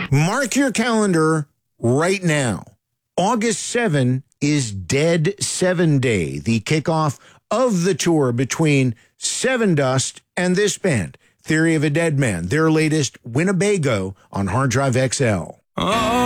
Mark your calendar right now. August 7 is Dead 7 Day, the kickoff of the tour between Seven Dust and this band, Theory of a Dead Man, their latest Winnebago on Hard Drive XL. Oh.